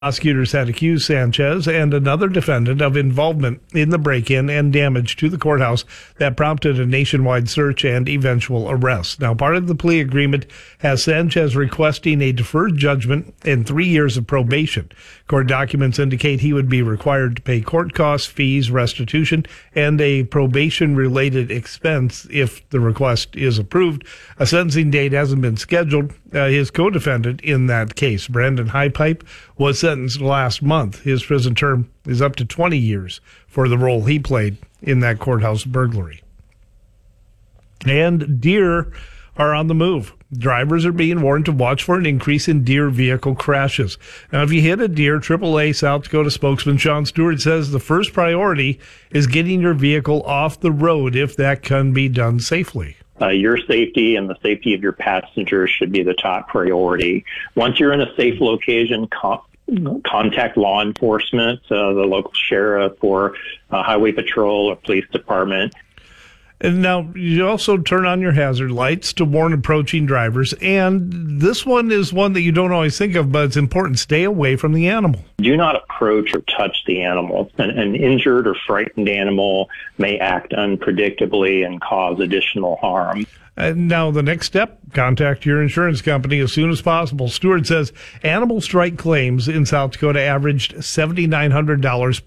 Prosecutors had accused Sanchez and another defendant of involvement in the break-in and damage to the courthouse that prompted a nationwide search and eventual arrest. Now, part of the plea agreement has Sanchez requesting a deferred judgment and 3 years of probation. Court documents indicate he would be required to pay court costs, fees, restitution, and a probation-related expense if the request is approved. A sentencing date hasn't been scheduled. His co-defendant in that case, Brandon Highpipe, was sentenced last month. His prison term is up to 20 years for the role he played in that courthouse burglary. And deer are on the move. Drivers are being warned to watch for an increase in deer vehicle crashes. Now, if you hit a deer, AAA South Dakota spokesman Sean Stewart says the first priority is getting your vehicle off the road if that can be done safely. Your safety and the safety of your passengers should be the top priority. Once you're in a safe location, contact law enforcement, the local sheriff or highway patrol or police department. And now you also turn on your hazard lights to warn approaching drivers. And this one is one that you don't always think of, but it's important. Stay away from the animal. Do not approach or touch the animal. An injured or frightened animal may act unpredictably and cause additional harm. And now the next step, contact your insurance company as soon as possible. Stewart says animal strike claims in South Dakota averaged $7,900